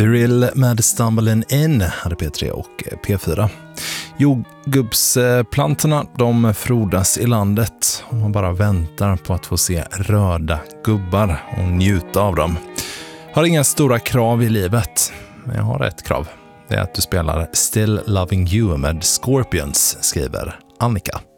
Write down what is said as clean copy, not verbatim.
Cyril med Stumbling In hade P3 och P4. Jordgubbsplantorna, de frodas i landet och man bara väntar på att få se röda gubbar och njuta av dem. Har inga stora krav i livet, men jag har ett krav. Det är att du spelar Still Loving You med Scorpions, skriver Annika.